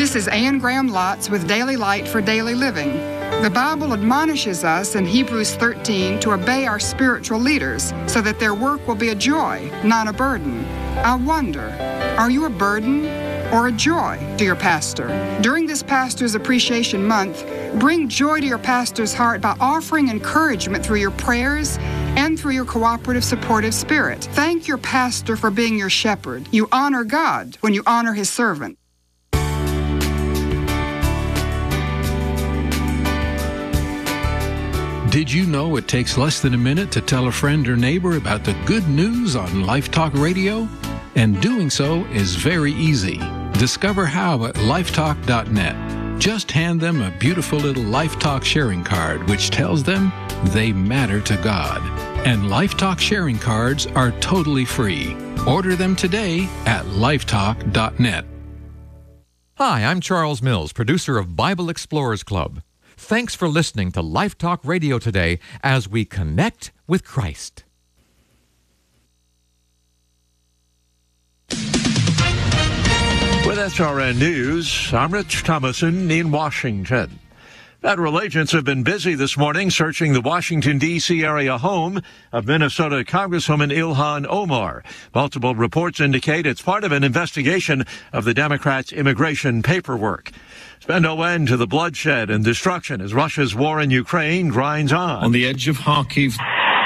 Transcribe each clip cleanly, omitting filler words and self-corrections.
This is Anne Graham Lotz with Daily Light for Daily Living. The Bible admonishes us in Hebrews 13 to obey our spiritual leaders so that their work will be a joy, not a burden. I wonder, are you a burden or a joy to your pastor? During this Pastor's Appreciation Month, bring joy to your pastor's heart by offering encouragement through your prayers and through your cooperative, supportive spirit. Thank your pastor for being your shepherd. You honor God when you honor his servant. Did you know it takes less than a minute to tell a friend or neighbor about the good news on Life Talk Radio? And doing so is very easy. Discover how at lifetalk.net. Just hand them a beautiful little Life Talk sharing card which tells them they matter to God. And Life Talk sharing cards are totally free. Order them today at lifetalk.net. Hi, I'm Charles Mills, producer of Bible Explorers Club. Thanks for listening to Life Talk Radio today as we connect with Christ. With SRN News, I'm Rich Thomason in Washington. Federal agents have been busy this morning searching the Washington, D.C. area home of Minnesota Congresswoman Ilhan Omar. Multiple reports indicate it's part of an investigation of the Democrats' immigration paperwork. There's been no end to the bloodshed and destruction as Russia's war in Ukraine grinds on. On the edge of Kharkiv,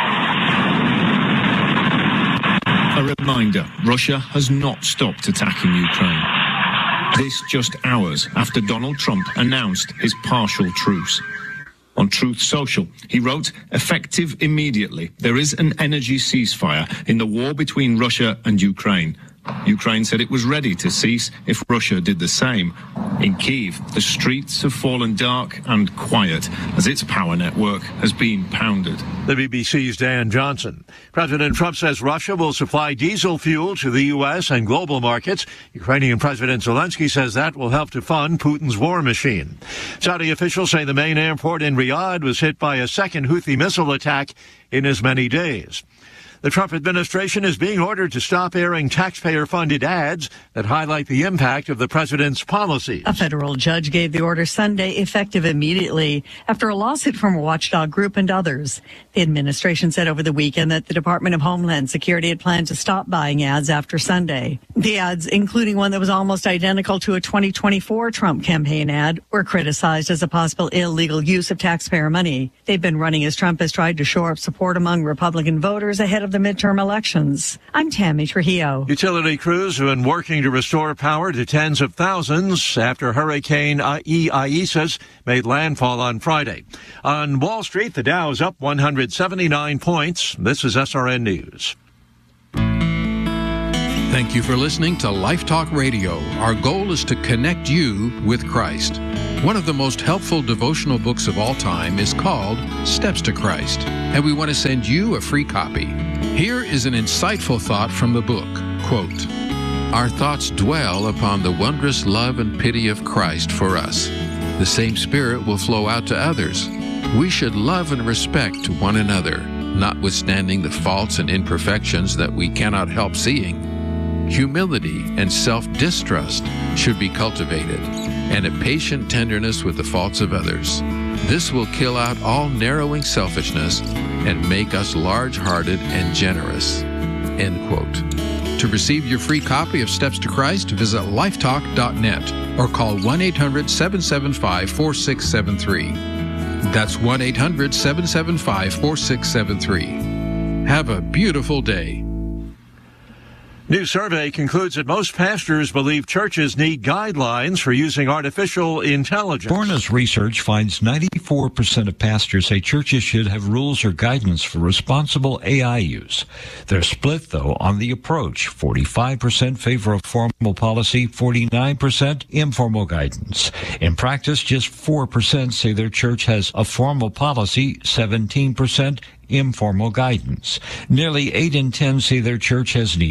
a reminder, Russia has not stopped attacking Ukraine. This just hours after Donald Trump announced his partial truce. On Truth Social, he wrote, "Effective immediately. There is an energy ceasefire in the war between Russia and Ukraine. Ukraine said it was ready to cease if Russia did the same. In Kyiv, the streets have fallen dark and quiet as its power network has been pounded." The BBC's Dan Johnson. President Trump says Russia will supply diesel fuel to the U.S. and global markets. Ukrainian President Zelensky says that will help to fund Putin's war machine. Saudi officials say the main airport in Riyadh was hit by a second Houthi missile attack in as many days. The Trump administration is being ordered to stop airing taxpayer-funded ads that highlight the impact of the president's policies. A federal judge gave the order Sunday, effective immediately, after a lawsuit from a watchdog group and others. The administration said over the weekend that the Department of Homeland Security had planned to stop buying ads after Sunday. The ads, including one that was almost identical to a 2024 Trump campaign ad, were criticized as a possible illegal use of taxpayer money. They've been running as Trump has tried to shore up support among Republican voters ahead of the midterm elections. I'm Tammy Trujillo. Utility crews have been working to restore power to tens of thousands after Hurricane Isaias made landfall on Friday. On Wall Street, the Dow is up 179 points. This is SRN News. Thank you for listening to Life Talk Radio. Our goal is to connect you with Christ. One of the most helpful devotional books of all time is called Steps to Christ, and we want to send you a free copy. Here is an insightful thought from the book. Quote, "Our thoughts dwell upon the wondrous love and pity of Christ for us. The same Spirit will flow out to others. We should love and respect one another, notwithstanding the faults and imperfections that we cannot help seeing. Humility and self-distrust should be cultivated, and a patient tenderness with the faults of others. This will kill out all narrowing selfishness and make us large-hearted and generous." End quote. To receive your free copy of Steps to Christ, visit lifetalk.net or call 1-800-775-4673. That's 1-800-775-4673. Have a beautiful day. New survey concludes that most pastors believe churches need guidelines for using artificial intelligence. Barna's research finds 94% of pastors say churches should have rules or guidance for responsible AI use. They're split, though, on the approach. 45% favor a formal policy, 49% informal guidance. In practice, just 4% say their church has a formal policy, 17% informal guidance. Nearly 8 in 10 say their church has neither.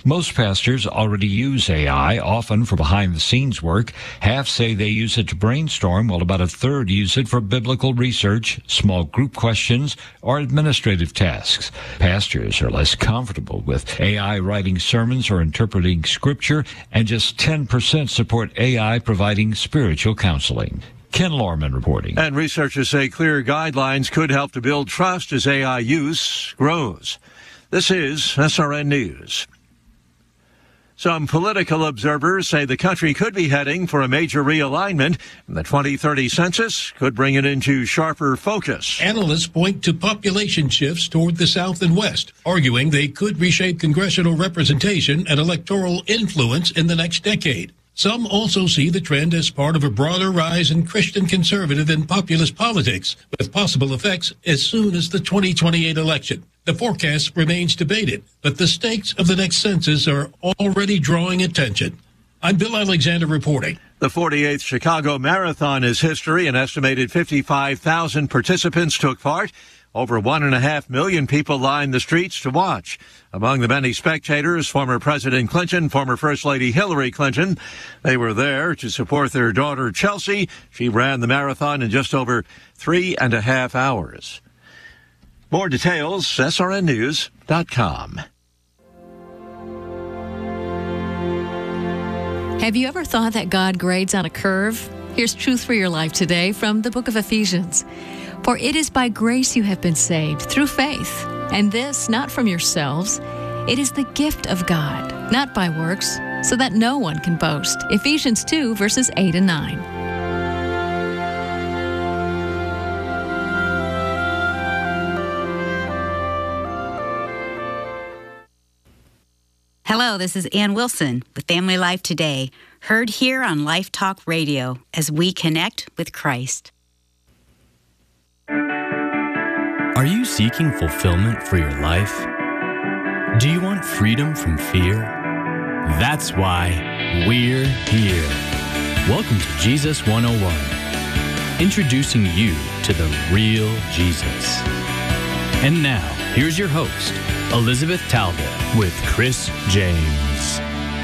Most pastors already use AI, often for behind-the-scenes work. Half say they use it to brainstorm, while about a third use it for biblical research, small group questions, or administrative tasks. Pastors are less comfortable with AI writing sermons or interpreting scripture, and just 10% support AI providing spiritual counseling. Ken Lorman reporting. And researchers say clear guidelines could help to build trust as AI use grows. This is SRN News. Some political observers say the country could be heading for a major realignment, and the 2030 census could bring it into sharper focus. Analysts point to population shifts toward the South and West, arguing they could reshape congressional representation and electoral influence in the next decade. Some also see the trend as part of a broader rise in Christian conservative and populist politics, with possible effects as soon as the 2028 election. The forecast remains debated, but the stakes of the next census are already drawing attention. I'm Bill Alexander reporting. The 48th Chicago Marathon is history. An estimated 55,000 participants took part. Over 1.5 million people lined the streets to watch. Among the many spectators, former President Clinton, former First Lady Hillary Clinton. They were there to support their daughter, Chelsea. She ran the marathon in just over 3.5 hours. More details, srnnews.com. Have you ever thought that God grades on a curve? Here's truth for your life today from the book of Ephesians. For it is by grace you have been saved through faith, and this not from yourselves. It is the gift of God, not by works, so that no one can boast. Ephesians 2, verses 8 and 9. Hello, this is Ann Wilson with Family Life Today, heard here on Life Talk Radio as we connect with Christ. Are you seeking fulfillment for your life? Do you want freedom from fear? That's why we're here. Welcome to Jesus 101, introducing you to the real Jesus. And now, here's your host, Elizabeth Talbot with Chris James.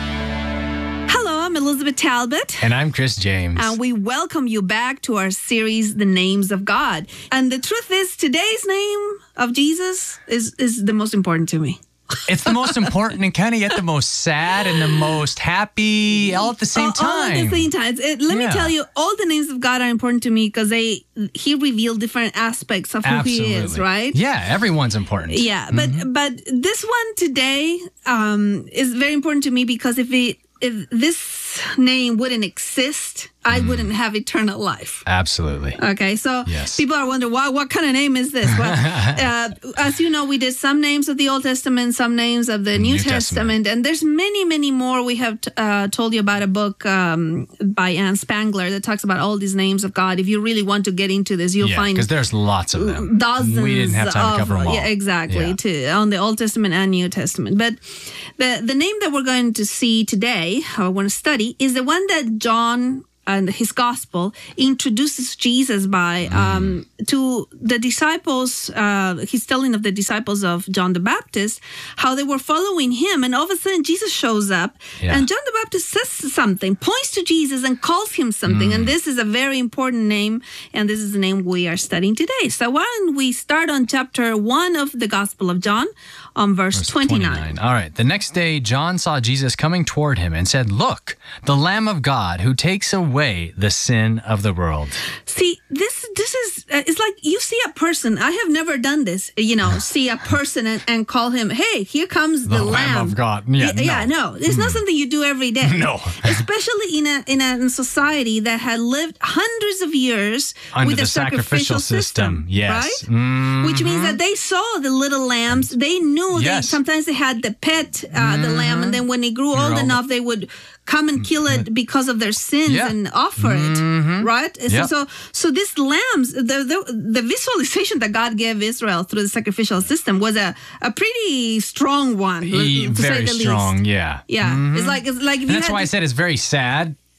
Hello, I'm Elizabeth Talbot. And I'm Chris James. And we welcome you back to our series, The Names of God. And the truth is, today's name of Jesus is the most important to me. It's the most important and kind of yet the most sad and the most happy all at the same time. All at the same time. Let me tell you, all the names of God are important to me because he revealed different aspects of who he is, right? Yeah, everyone's important. Yeah, but this one today is very important to me because if this name wouldn't exist, I wouldn't have eternal life. Absolutely. Okay, so people are wondering, what kind of name is this? Well, as you know, we did some names of the Old Testament, some names of the New Testament, and there's many, many more. We have told you about a book by Ann Spangler that talks about all these names of God. If you really want to get into this, you'll find... because there's lots of them. Dozens. We didn't have time to cover them all. Yeah, exactly, on the Old Testament and New Testament. But the name that we're going to see today, or want to study, is the one that John and his gospel introduces Jesus by to the disciples. He's telling of the disciples of John the Baptist, how they were following him, and all of a sudden Jesus shows up, and John the Baptist says something, points to Jesus and calls him something, and this is a very important name, and this is the name we are studying today. So why don't we start on chapter 1 of the Gospel of John, on verse 29. All right. The next day, John saw Jesus coming toward him and said, "Look, the Lamb of God who takes away the sin of the world." See, this is, it's like you see a person. I have never done this, see a person and call him, "Hey, here comes the Lamb of God." No. It's not something you do every day. No. Especially in a society that had lived hundreds of years under with the a sacrificial system. Yes. Right? Which means that they saw the little lambs. They knew sometimes they had the pet, the lamb, and then when they grew old enough, they would come and kill it because of their sins and offer it, right? So these lambs, the visualization that God gave Israel through the sacrificial system was a pretty strong one, to very say the strong, least. Yeah. It's like and that's why I said it's very sad.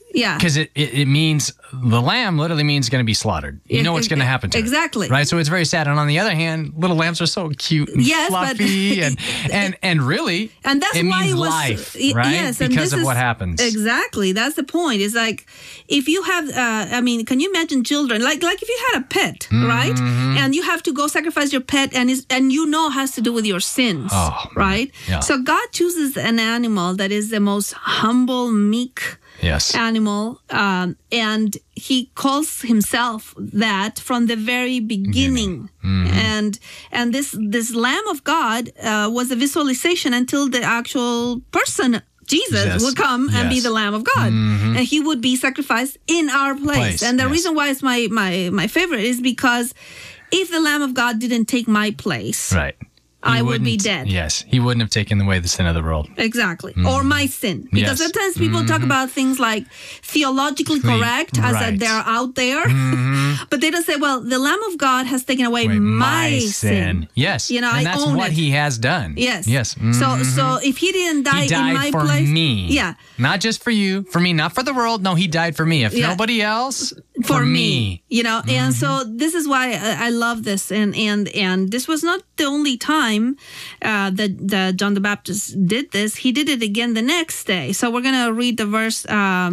Yeah. Because it means, the lamb literally means going to be slaughtered. You know what's going to happen to it. Exactly. Right? So it's very sad. And on the other hand, little lambs are so cute and fluffy and really, and that's it why means it was, life, right? Yes, because of what happens. Exactly. That's the point. It's like, if you have, can you imagine children, like if you had a pet, right? And you have to go sacrifice your pet and you know it has to do with your sins, right? Yeah. So God chooses an animal that is the most humble, meek animal, and he calls himself that from the very beginning. And this Lamb of God was a visualization until the actual person, Jesus would come and be the Lamb of God, and he would be sacrificed in our place. And the reason why it's my favorite is because if the Lamb of God didn't take my place, right, I would be dead. Yes, he wouldn't have taken away the sin of the world. Exactly. Or my sin. Because sometimes people talk about things like theologically correct, as that they're out there. But they don't say, well, the Lamb of God has taken away my sin. Yes. You know, and I that's own what it. he has done. Yes. Yes. So if he didn't die in my for place. me. Yeah. Not just for you, for me, not for the world. No, he died for me. If nobody else, for me. You know, and so this is why I love this. And this was not the only time that John the Baptist did this. He did it again the next day. So we're going to read the verse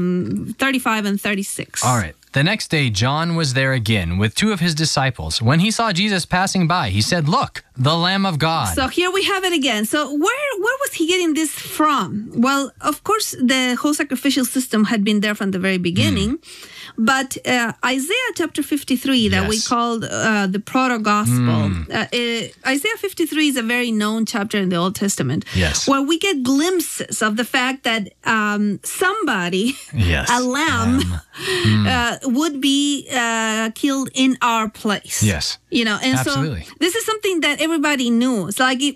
35 and 36. All right. The next day, John was there again with two of his disciples. When he saw Jesus passing by, he said, "Look, the Lamb of God." So here we have it again. So where was he getting this from? Well, of course, the whole sacrificial system had been there from the very beginning. But Isaiah chapter 53 that we called the proto-gospel. Isaiah 53 is a very known chapter in the Old Testament. Yes. Where we get glimpses of the fact that somebody, a lamb, would be killed in our place. Yes. You know, and absolutely. So this is something that everybody knew. It's like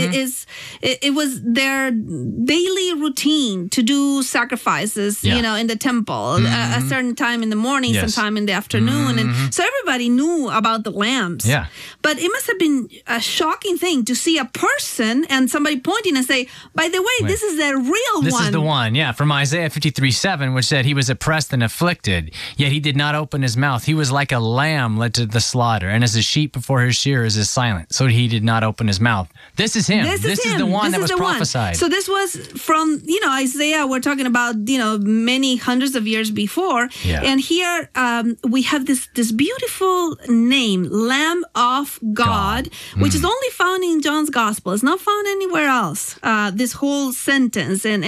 it was their daily routine to do sacrifices, you know, in the temple a certain time in the morning, sometime in the afternoon. And so everybody knew about the lambs. Yeah. But it must have been a shocking thing to see a person and somebody pointing and say, by the way, this is the real one. This is the one, from Isaiah 53:7, which said he was oppressed and afflicted, yet he did not open his mouth. He was like a lamb led to the slaughter, and as a sheep before his shearers is silent, so he did not open his mouth. This is him. This is the one that was prophesied. So this was from, Isaiah. We're talking about, many hundreds of years before. Yeah. And here we have this beautiful name, Lamb of God, which is only found in John's Gospel. It's not found anywhere else. This whole sentence and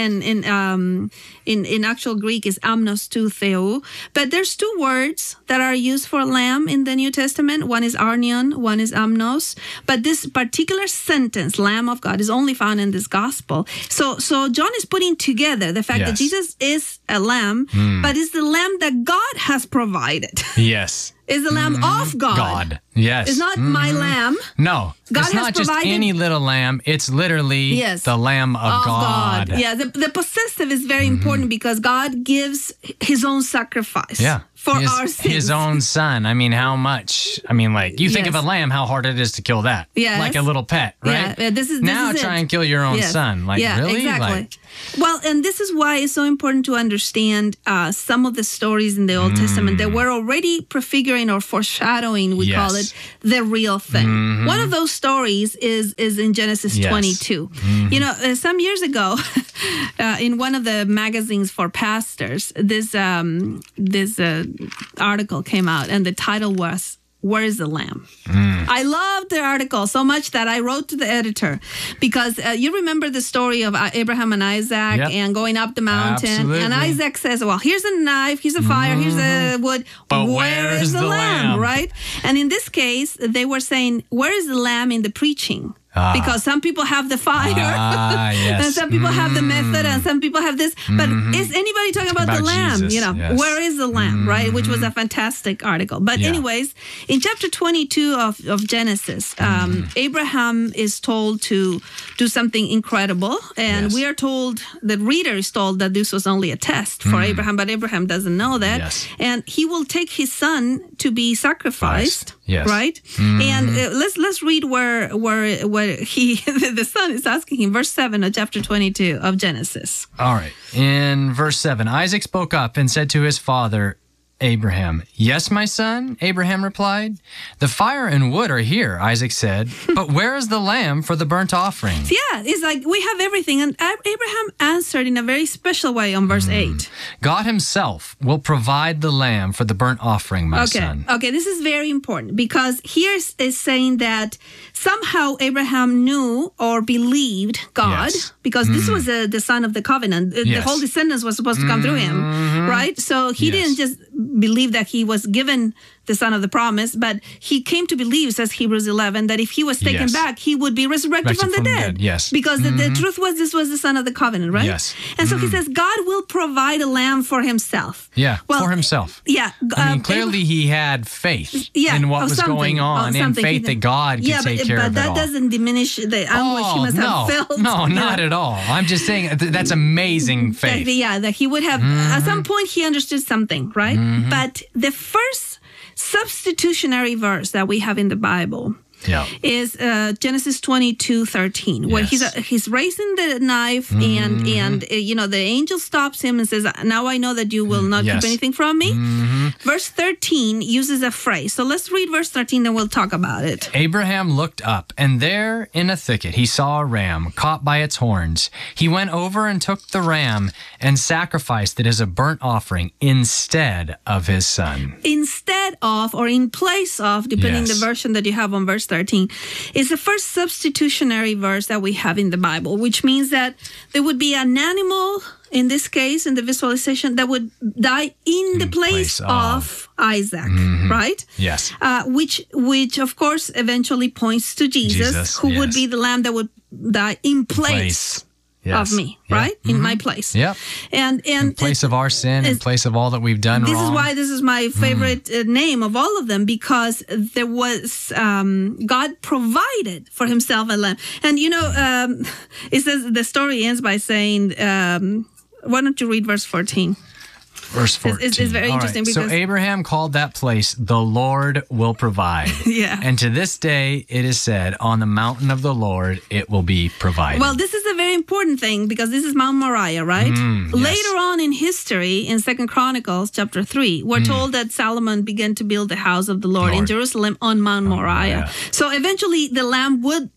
in actual Greek is amnos tou theou. But there's two words that are used for lamb in the New Testament. One is arnion, one is amnos. But this particular sentence, Lamb of God, is only found in this gospel. So John is putting together the fact that Jesus is a lamb, but it's the lamb that God has provided. Yes. Is the Lamb of God. Yes. It's not my lamb. No. God it's not has just any little lamb. It's literally the Lamb of God. Yeah, the possessive is very important because God gives his own sacrifice for our sins. His own son. I mean, how much? I mean, like, you think of a lamb, how hard it is to kill that. Yes. Like a little pet, right? Yeah, this is try and kill your own son. Like, really? Exactly. Well, and this is why it's so important to understand some of the stories in the Old Testament that were already prefiguring or foreshadowing, we call it, the real thing. One of those stories is in Genesis 22. Some years ago, in one of the magazines for pastors, this article came out, and the title was, "Where is the Lamb?" I loved the article so much that I wrote to the editor because you remember the story of Abraham and Isaac and going up the mountain. Absolutely. And Isaac says, well, here's a knife, here's a fire, here's a wood. But where is the lamb? Right? And in this case, they were saying, where is the lamb in the preaching? Because some people have the fire, and some people have the method, and some people have this. But is anybody talking about the lamb? Jesus, Where is the lamb, right? Which was a fantastic article. But anyways, in chapter 22 of Genesis, Abraham is told to do something incredible. And we are told, the reader is told that this was only a test for Abraham, but Abraham doesn't know that. Yes. And he will take his son to be sacrificed, right? And let's read where what the son is asking him. Verse 7 of chapter 22 of Genesis. All right. In verse 7, Isaac spoke up and said to his father, Abraham, "Yes, my son," Abraham replied. "The fire and wood are here," Isaac said, "but where is the lamb for the burnt offering?" Yeah, it's like we have everything. And Abraham answered in a very special way on verse 8. God himself will provide the lamb for the burnt offering, my son. Okay, this is very important because here is saying that somehow Abraham knew or believed God because this was the son of the covenant. The whole descendants was supposed to come through him, right? So he didn't just believe that he was given the son of the promise, but he came to believe, says Hebrews 11, that if he was taken back, he would be resurrected from the dead. Yes. Because the truth was this was the son of the covenant, right? Yes. And so he says God will provide a lamb for himself. Yeah, Well, for himself. Yeah. I mean, clearly he had faith in what was going on and faith that God could take care of it all. But that doesn't diminish the anguish he must have felt. No, not at all. I'm just saying that's amazing faith. That he would have, at some point he understood something, right? But the first substitutionary verse that we have in the Bible is Genesis 22:13, where he's raising the knife and the angel stops him and says, "Now I know that you will not keep anything from me." Verse 13 uses a phrase. So let's read verse 13, then we'll talk about it. Abraham looked up, and there in a thicket he saw a ram caught by its horns. He went over and took the ram and sacrificed it as a burnt offering instead of his son. Instead of, or in place of, depending the version that you have on verse 13, is the first substitutionary verse that we have in the Bible, which means that there would be an animal, in this case, in the visualization, that would die in the place of Isaac, right? Yes. Which of course eventually points to Jesus who would be the lamb that would die in place. Of me, right? In my place. Yep. And in place of our sin, in place of all that we've done wrong. This is why this is my favorite name of all of them, because there was God provided for himself a lamb. And it says the story ends by saying, why don't you read verse 14? Verse 14. It's very interesting because... So Abraham called that place, "The Lord will provide." And to this day it is said, "On the mountain of the Lord it will be provided." Well, this is a very important thing because this is Mount Moriah, right? Later on in history, in 2 Chronicles chapter 3, we're told that Solomon began to build the house of the Lord in Jerusalem on Mount Moriah. So eventually the lamb would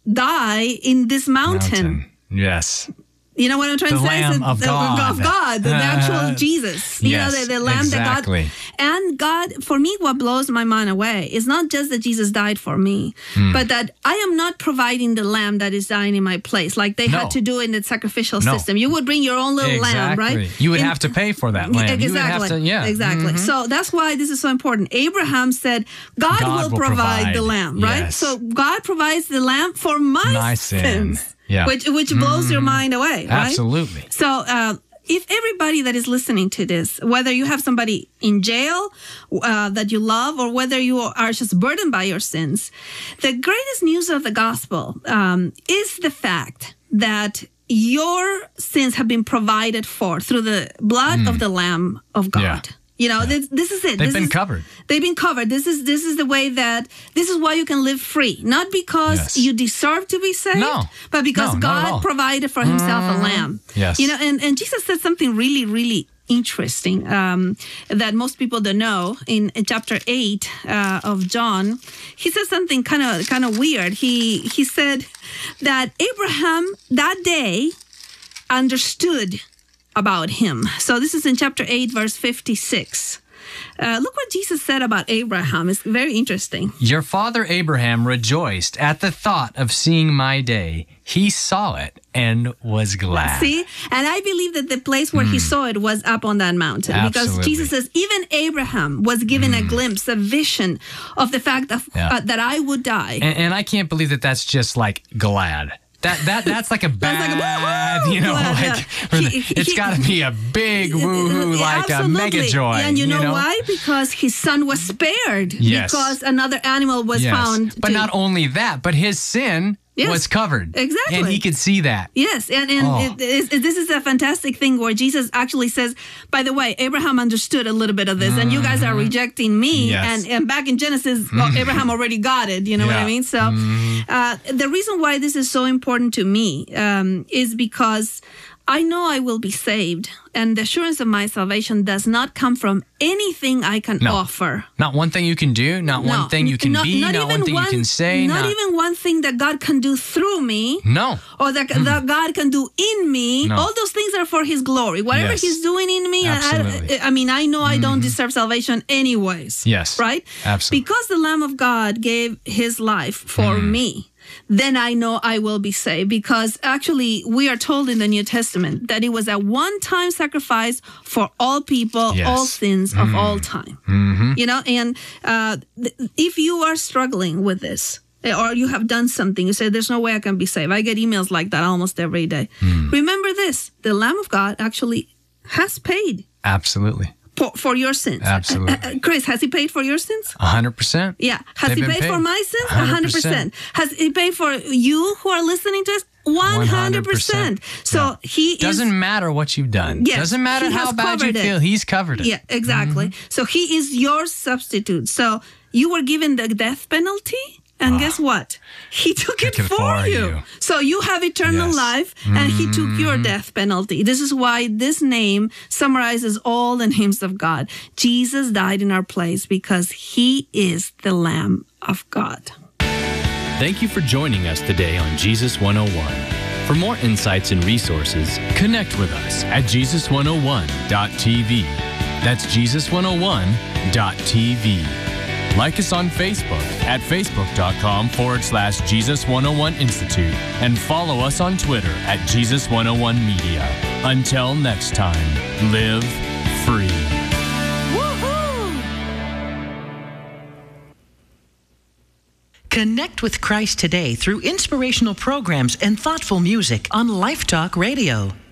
die in this mountain. Yes. You know what I'm trying to say? Lamb of God. The actual Jesus. The lamb that God. And God, for me, what blows my mind away is not just that Jesus died for me, but that I am not providing the lamb that is dying in my place, like they had to do in the sacrificial system. You would bring your own little lamb, right? You would have to pay for that lamb. Exactly. You would have to, Exactly. So that's why this is so important. Abraham said, God will provide the lamb, right? Yes. So God provides the lamb for my sins. Yeah. Which blows your mind away, right? Absolutely. So if everybody that is listening to this, whether you have somebody in jail that you love or whether you are just burdened by your sins, the greatest news of the gospel is the fact that your sins have been provided for through the blood of the Lamb of God. This is it. They've been covered. They've been covered. This is the way that, this is why you can live free. Not because you deserve to be saved, but because God provided for himself a lamb. Yes. And Jesus said something really, really interesting that most people don't know. In chapter 8 of John, he said something kind of weird. He said that Abraham that day understood about him. So this is in chapter 8, verse 56. Look what Jesus said about Abraham. It's very interesting. "Your father Abraham rejoiced at the thought of seeing my day. He saw it and was glad." See? And I believe that the place where he saw it was up on that mountain. Absolutely. Because Jesus says, even Abraham was given a glimpse, a vision of the fact of, that I would die. And I can't believe that that's just like glad. That's like a bad, it's got to be a big woohoo, like a mega joy. And you know why? Because his son was spared. Yes. Because another animal was found. But not only that, but his sin what's covered. Exactly. And he could see that. Yes, and this is a fantastic thing where Jesus actually says, by the way, Abraham understood a little bit of this, and you guys are rejecting me. Yes. And back in Genesis, Abraham already got it. You know what I mean? So the reason why this is so important to me is because I know I will be saved, and the assurance of my salvation does not come from anything I can offer. Not one thing you can do, not one thing you can be, not one thing you can say. Not even one thing that God can do through me. No. Or that God can do in me. No. All those things are for His glory. Whatever He's doing in me, I know I don't deserve salvation anyways. Yes. Right? Absolutely. Because the Lamb of God gave His life for me, then I know I will be saved, because actually we are told in the New Testament that it was a one-time sacrifice for all people, all sins of all time. You know, and if you are struggling with this, or you have done something, you say, there's no way I can be saved. I get emails like that almost every day. Remember this, the Lamb of God actually has paid. Absolutely. For your sins. Absolutely. Chris, has He paid for your sins? 100%. Yeah. Has He paid for my sins? 100%. Has He paid for you who are listening to us? 100%. So He doesn't matter what you've done. Yes, doesn't matter how bad you feel. He's covered it. Yeah, exactly. So He is your substitute. So you were given the death penalty. And guess what? He took it for you. So you have eternal life, and He took your death penalty. This is why this name summarizes all the names of God. Jesus died in our place because He is the Lamb of God. Thank you for joining us today on Jesus 101. For more insights and resources, connect with us at Jesus101.tv. That's Jesus101.tv. Like us on Facebook at facebook.com/Jesus101 Institute, and follow us on Twitter at Jesus101 Media. Until next time, live free. Connect with Christ today through inspirational programs and thoughtful music on Life Talk Radio.